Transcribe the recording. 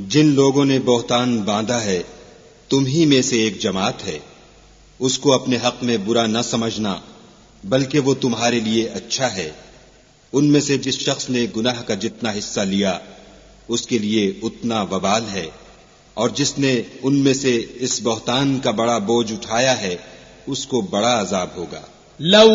जिन लोगों ने बोहतान बांधा है तुम ही में से एक जमात है, उसको अपने हक में बुरा न समझना, बल्कि वो तुम्हारे लिए अच्छा है। उनमें से जिस शख्स ने गुनाह का जितना हिस्सा लिया उसके लिए उतना वबाल है, और जिसने उनमें से इस बोहतान का बड़ा बोझ उठाया है उसको बड़ा अजाब होगा।